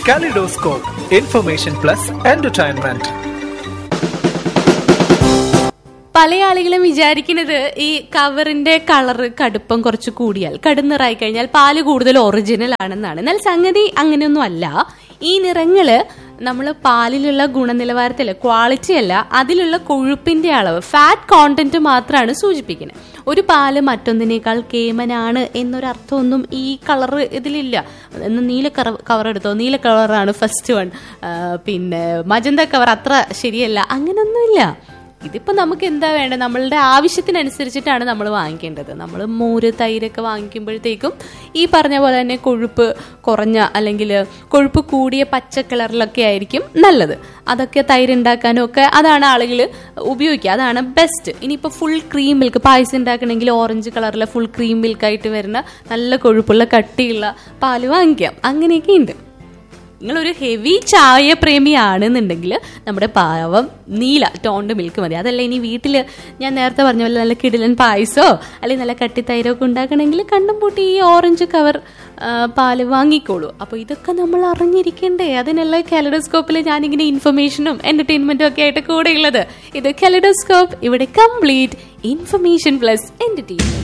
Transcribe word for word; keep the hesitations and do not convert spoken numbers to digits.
Kaleidoscope, information plus entertainment. പല ആളുകളും വിചാരിക്കുന്നത് ഈ കവറിന്റെ കളറ് കടുപ്പം കുറച്ച് കൂടിയാൽ കടുന്നിറായി കഴിഞ്ഞാൽ പാല് കൂടുതൽ ഒറിജിനൽ ആണെന്നാണ്. എന്നാൽ സംഗതി അങ്ങനെയൊന്നും അല്ല. ഈ നിറങ്ങള് നമ്മൾ പാലിലുള്ള ഗുണനിലവാരത്തില് ക്വാളിറ്റി അല്ല, അതിലുള്ള കൊഴുപ്പിന്റെ അളവ് ഫാറ്റ് കോണ്ടന്റ് മാത്രമാണ് സൂചിപ്പിക്കുന്നത്. ഒരു പാല് മറ്റൊന്നിനേക്കാൾ കേമനാണ് എന്നൊരർത്ഥമൊന്നും ഈ കളർ ഇതിലില്ല. നീല കവർ എടുത്തോ, നീല കളറാണ് ഫസ്റ്റ് വൺ, പിന്നെ മജന്ത കവർ അത്ര ശരിയല്ല, അങ്ങനൊന്നുമില്ല. ഇതിപ്പോ നമുക്ക് എന്താ വേണ്ടത്, നമ്മളുടെ ആവശ്യത്തിനനുസരിച്ചിട്ടാണ് നമ്മൾ വാങ്ങിക്കേണ്ടത്. നമ്മൾ മോര് തൈരൊക്കെ വാങ്ങിക്കുമ്പോഴത്തേക്കും ഈ പറഞ്ഞ പോലെ തന്നെ കൊഴുപ്പ് കുറഞ്ഞ അല്ലെങ്കിൽ കൊഴുപ്പ് കൂടിയ പച്ച കളറിലൊക്കെ ആയിരിക്കും നല്ലത്. അതൊക്കെ തൈര് ഉണ്ടാക്കാനും ഒക്കെ അതാണ് ആളുകൾ ഉപയോഗിക്കുക, അതാണ് ബെസ്റ്റ്. ഇനിയിപ്പോൾ ഫുൾ ക്രീം മിൽക്ക് പായസം ഉണ്ടാക്കണമെങ്കിൽ ഓറഞ്ച് കളറിലെ ഫുൾ ക്രീം മിൽക്കായിട്ട് വരുന്ന നല്ല കൊഴുപ്പുള്ള കട്ടിയുള്ള പാല് വാങ്ങിക്കാം. അങ്ങനെയൊക്കെ ഉണ്ട്. നിങ്ങളൊരു ഹെവി ചായ പ്രേമിയാണെന്നുണ്ടെങ്കിൽ നമ്മുടെ പാവം നീല ടോണ്ട് മിൽക്ക് മതി. അതല്ല ഇനി വീട്ടിൽ ഞാൻ നേരത്തെ പറഞ്ഞ പോലെ നല്ല കിടിലൻ പായസോ അല്ലെങ്കിൽ നല്ല കട്ടിത്തൈരൊക്കെ ഉണ്ടാക്കണമെങ്കിൽ കണ്ടും പൂട്ടി ഈ ഓറഞ്ച് കവർ പാല് വാങ്ങിക്കോളൂ. അപ്പോൾ ഇതൊക്കെ നമ്മൾ അറിഞ്ഞിരിക്കണ്ടേ? അതിനുള്ള കാലിഡോസ്കോപ്പിൽ ഞാനിങ്ങനെ ഇൻഫർമേഷനും എന്റർടൈൻമെന്റും ഒക്കെ ആയിട്ട് കൂടെ ഉള്ളത്. ഇത് കാലിഡോസ്കോപ്പ്, ഇവിടെ കംപ്ലീറ്റ് ഇൻഫർമേഷൻ പ്ലസ് എന്റർടൈൻമെന്റ്.